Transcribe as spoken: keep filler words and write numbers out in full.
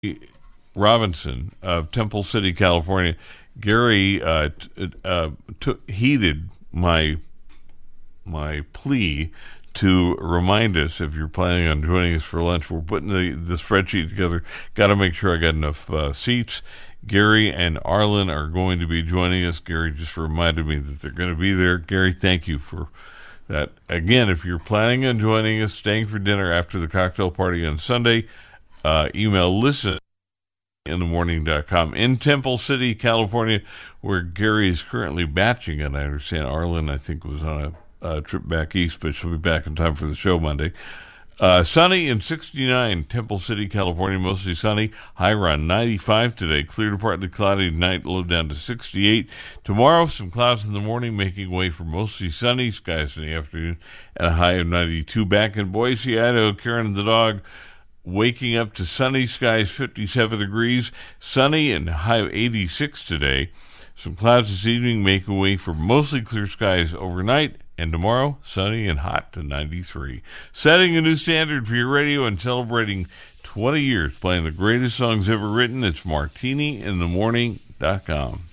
Robinson of Temple City, California. Gary uh, t- uh, took heeded my my plea to remind us, if you're planning on joining us for lunch, we're putting the, the spreadsheet together. Got to make sure I got enough uh, seats. Gary and Arlen are going to be joining us. Gary just reminded me that they're going to be there. Gary, thank you for that. Again, if you're planning on joining us, staying for dinner after the cocktail party on Sunday, uh, email listen in the morning dot com. In Temple City, California, where Gary is currently batching, and I understand Arlen, I think, was on a Uh, trip back east, but she'll be back in time for the show Monday. Uh, sunny and sixty-nine, Temple City, California, mostly sunny. High around ninety-five today. Clear to partly cloudy tonight, low down to sixty-eight. Tomorrow, some clouds in the morning, making way for mostly sunny skies in the afternoon, and a high of ninety-two. Back in Boise, Idaho, Karen and the dog waking up to sunny skies, fifty-seven degrees. Sunny and high of eighty-six today. Some clouds this evening, making way for mostly clear skies overnight. And tomorrow, sunny and hot to ninety-three. Setting a new standard for your radio and celebrating twenty years playing the greatest songs ever written. It's martini in the morning dot com.